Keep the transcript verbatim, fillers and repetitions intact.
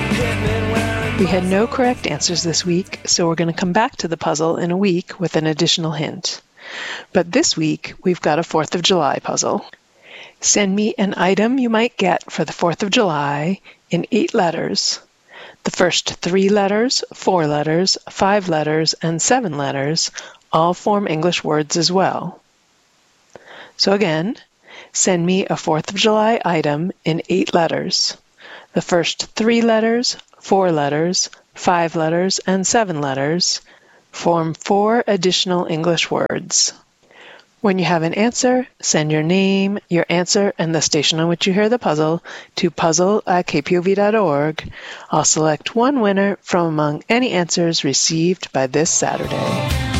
We had no correct answers this week, so we're going to come back to the puzzle in a week with an additional hint. But this week, we've got a fourth of July puzzle. Send me an item you might get for the fourth of July in eight letters. The first three letters, four letters, five letters, and seven letters all form English words as well. So again, send me a fourth of July item in eight letters. The first three letters, four letters, five letters, and seven letters form four additional English words. When you have an answer, send your name, your answer, and the station on which you hear the puzzle to puzzle at k p o v dot org. I'll select one winner from among any answers received by this Saturday.